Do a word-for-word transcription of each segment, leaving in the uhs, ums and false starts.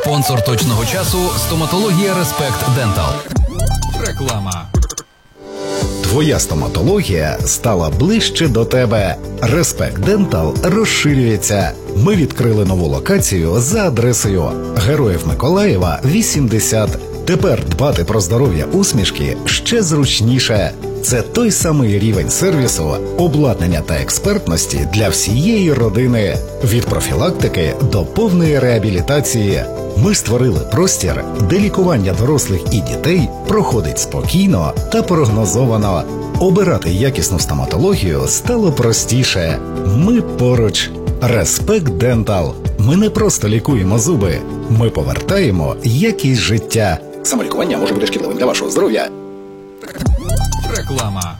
Спонсор точного часу – стоматологія Респект Дентал. Реклама. Твоя стоматологія стала ближче до тебе. Респект Дентал розширюється. Ми відкрили нову локацію за адресою Героїв Миколаєва, вісімдесят. Тепер дбати про здоров'я усмішки ще зручніше. Це той самий рівень сервісу, обладнання та експертності для всієї родини. Від профілактики до повної реабілітації. Ми створили простір, де лікування дорослих і дітей проходить спокійно та прогнозовано. Обирати якісну стоматологію стало простіше. Ми поруч. Респект Дентал. Ми не просто лікуємо зуби. Ми повертаємо якість життя. Самолікування може бути шкідливим для вашого здоров'я. Реклама.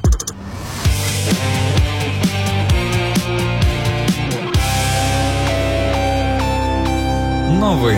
Новини.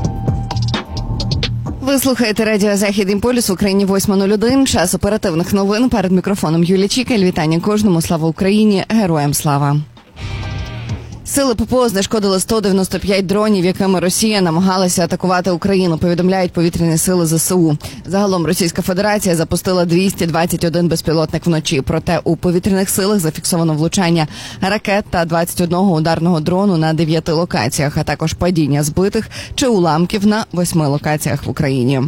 Ви слухаєте радіо Захід Імполіс в Україні восьма нуль один. Час оперативних новин. Перед мікрофоном Юлія Чікаль. Вітання кожному. Слава Україні. Героям слава. Сили ППО знешкодили сто дев'яносто п'ять дронів, якими Росія намагалася атакувати Україну, повідомляють повітряні сили ЗСУ. Загалом Російська Федерація запустила двісті двадцять один безпілотник вночі. Проте у повітряних силах зафіксовано влучання ракет та двадцять один ударного дрону на дев'яти локаціях, а також падіння збитих чи уламків на восьми локаціях в Україні.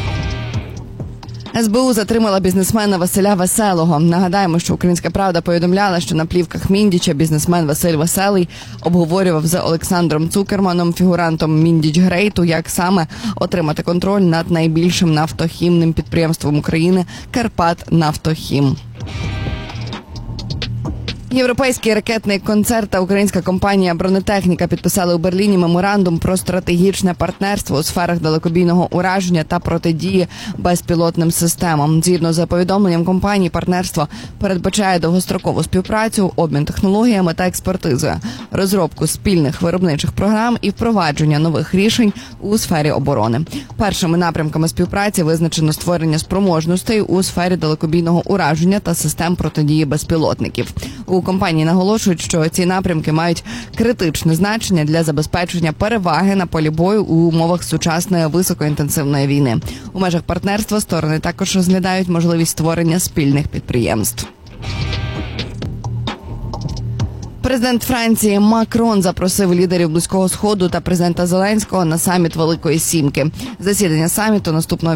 ес бе у затримала бізнесмена Василя Веселого. Нагадаємо, що «Українська правда» повідомляла, що на плівках Міндіча бізнесмен Василь Веселий обговорював з Олександром Цукерманом, фігурантом Міндіч Грейту, як саме отримати контроль над найбільшим нафтохімним підприємством України «Карпатнафтохім». Європейський ракетний концерн та українська компанія «Бронетехніка» підписали у Берліні меморандум про стратегічне партнерство у сферах далекобійного ураження та протидії безпілотним системам. Згідно з повідомленням компанії, партнерство передбачає довгострокову співпрацю, обмін технологіями та експертизою, розробку спільних виробничих програм і впровадження нових рішень у сфері оборони. Першими напрямками співпраці визначено створення спроможностей у сфері далекобійного ураження та систем протидії безпілотників. У компанії наголошують, що ці напрямки мають критичне значення для забезпечення переваги на полі бою у умовах сучасної високоінтенсивної війни. У межах партнерства сторони також розглядають можливість створення спільних підприємств. Президент Франції Макрон запросив лідерів Близького Сходу та президента Зеленського на саміт Великої Сімки. Засідання саміту наступного